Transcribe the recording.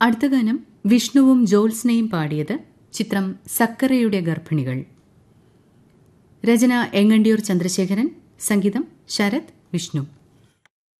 അടുത്ത ഗാനം വിഷ്ണുവും ജോത്സ്നയും പാടിയത്. ചിത്രം സക്കറയുടെ ഗർഭിണികൾ. രചന എങ്ങണ്ടിയൂർ ചന്ദ്രശേഖരൻ. സംഗീതം ശരത്, വിഷ്ണു.